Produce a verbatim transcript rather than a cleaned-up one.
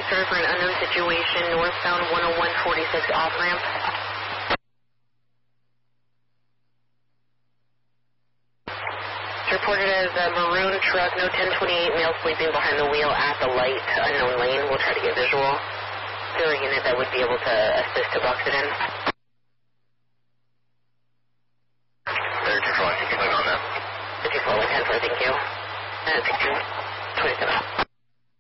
sorry for an unknown situation, northbound one oh one forty-six off-ramp. It's reported as a maroon truck, no ten twenty-eight, male sleeping behind the wheel at the light, unknown lane. We'll try to get visual. Is there a unit that would be able to assist to box it in? thirty-four, I think you're on that. fifty-four, one ten four, thank you. Uh, picture twenty-seven.